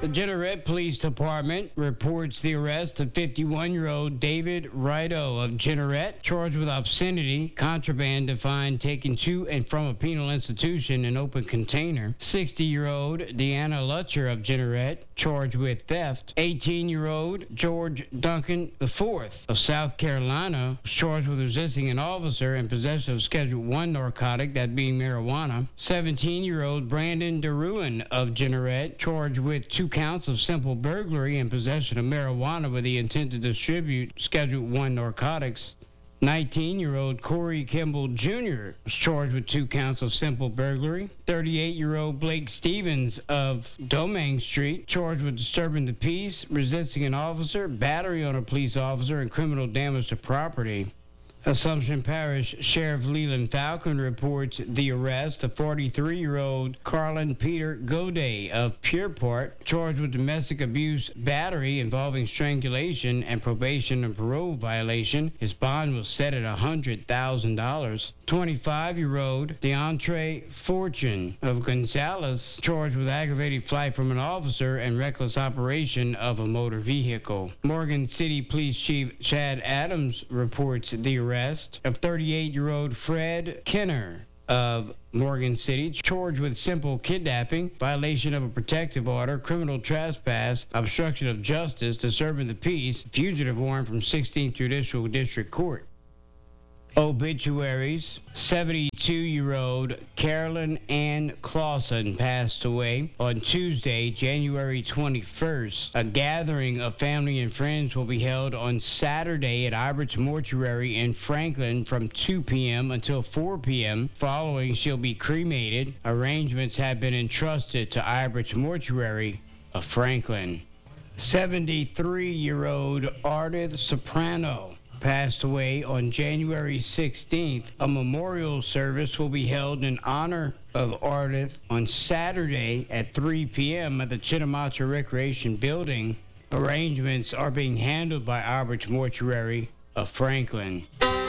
The Jeanerette Police Department reports the arrest of 51-year-old David Rideau of Jeanerette, charged with obscenity, contraband defined taken to and from a penal institution in open container. 60-year-old Deanna Lutcher of Jeanerette, charged with theft. 18-year-old George Duncan IV of South Carolina, was charged with resisting an officer and possession of Schedule I narcotic, that being marijuana. 17-year-old Brandon DeRuin of Jeanerette, charged with 2 counts of simple burglary and possession of marijuana with the intent to distribute Schedule I narcotics. 19-year-old Corey Kimball Jr. was charged with 2 counts of simple burglary. 38-year-old Blake Stevens of Domingue Street, charged with disturbing the peace, resisting an officer, battery on a police officer, and criminal damage to property. Assumption Parish Sheriff Leland Falcon reports the arrest of 43-year-old Carlin Peter Goday of Pierpont, charged with domestic abuse battery involving strangulation and probation and parole violation. His bond was set at $100,000. 25-year-old DeAndre Fortune of Gonzales, charged with aggravated flight from an officer and reckless operation of a motor vehicle. Morgan City Police Chief Chad Adams reports the arrest of 38-year-old Fred Kenner of Morgan City, charged with simple kidnapping, violation of a protective order, criminal trespass, obstruction of justice, disturbing the peace, fugitive warrant from 16th Judicial District Court. Obituaries. 72-year-old Carolyn Ann Clausen passed away on Tuesday, January 21st. A gathering of family and friends will be held on Saturday at Ibert's Mortuary in Franklin from 2 p.m. until 4 p.m. Following, she'll be cremated. Arrangements have been entrusted to Ibert's Mortuary of Franklin. 73-year-old Ardith Soprano passed away on January 16th. A memorial service will be held in honor of Ardith on Saturday at 3 p.m. at the Chittimacha Recreation Building. Arrangements are being handled by Albert's Mortuary of Franklin.